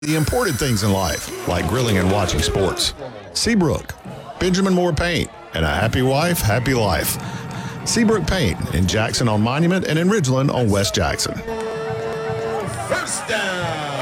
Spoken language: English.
The important things in life, like grilling and watching sports. Seabrook, Benjamin Moore Paint, and a happy wife, happy life. Seabrook Paint in Jackson on Monument and in Ridgeland on West Jackson. First down.